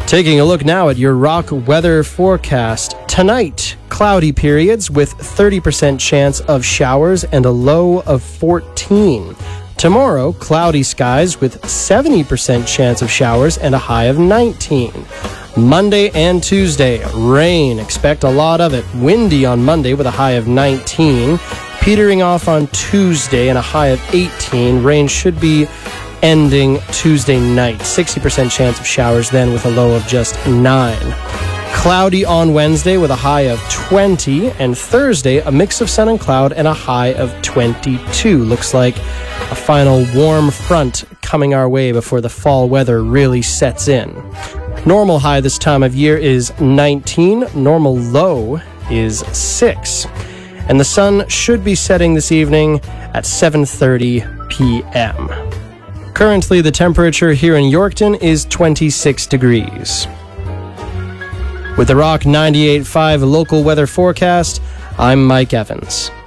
Taking a look now at your Rock weather forecast. Tonight, cloudy periods with 30% chance of showers and a low of 14. Tomorrow, cloudy skies with 70% chance of showers and a high of 19. Monday and Tuesday, rain. Expect a lot of it. Windy on Monday with a high of 19. Petering off on Tuesday and a high of 18. Rain should be ending Tuesday night. 60% chance of showers then with a low of just 9. Cloudy on Wednesday with a high of 20. And Thursday, a mix of sun and cloud and a high of 22. Looks like a final warm front coming our way before the fall weather really sets in. Normal high this time of year is 19. Normal low is 6. And the sun should be setting this evening at 7:30 p.m. Currently, the temperature here in Yorkton is 26 degrees. With the Rock 98.5 local weather forecast, I'm Mike Evans.